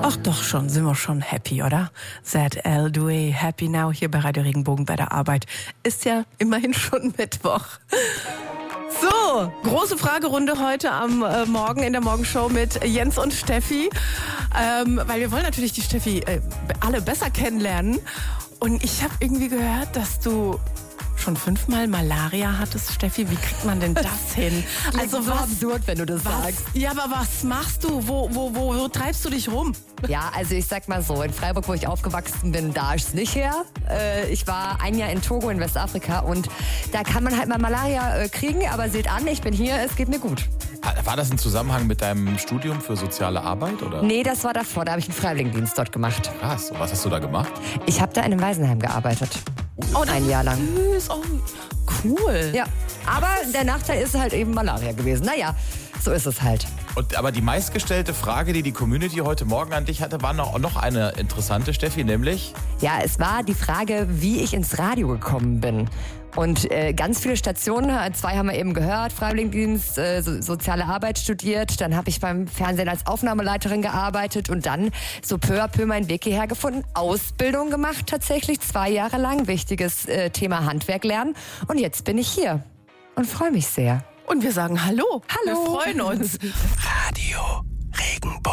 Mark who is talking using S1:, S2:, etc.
S1: Ach doch schon, sind wir schon happy, oder? ZL Due, Happy Now hier bei Radio Regenbogen bei der Arbeit. Ist ja immerhin schon Mittwoch. So, große Fragerunde heute am Morgen in der Morgenshow mit Jens und Steffi. Weil wir wollen natürlich die Steffi alle besser kennenlernen. Und ich habe irgendwie gehört, dass du schon 5-mal Malaria hattest, Steffi. Wie kriegt man denn das hin?
S2: Also so absurd, wenn du das sagst.
S1: Ja, aber was machst du? Wo treibst du dich rum?
S2: Ja, also ich sag mal so, in Freiburg, wo ich aufgewachsen bin, da ist es nicht her. Ich war ein Jahr in Togo in Westafrika und da kann man halt mal Malaria kriegen, aber seht an, ich bin hier, es geht mir gut.
S3: War das im Zusammenhang mit deinem Studium für soziale Arbeit, oder?
S2: Nee, das war davor, da habe ich einen Freiwilligendienst dort gemacht.
S3: Krass, und was hast du da gemacht?
S2: Ich habe da in einem Waisenheim gearbeitet. Ein Jahr lang.
S1: Süß, oh, cool.
S2: Ja, aber der Nachteil ist halt eben Malaria gewesen. Naja, so ist es halt.
S3: Aber die meistgestellte Frage, die die Community heute Morgen an dich hatte, war noch eine interessante, Steffi, nämlich?
S2: Ja, es war die Frage, wie ich ins Radio gekommen bin. Und ganz viele Stationen, 2 haben wir eben gehört, Freiwilligendienst, soziale Arbeit studiert, dann habe ich beim Fernsehen als Aufnahmeleiterin gearbeitet und dann so peu à peu meinen Weg hierher gefunden, Ausbildung gemacht tatsächlich, 2 Jahre lang, wichtiges Thema Handwerk lernen und jetzt bin ich hier und freue mich sehr.
S1: Und wir sagen Hallo.
S2: Hallo.
S1: Wir freuen uns.
S3: Radio Regenbogen.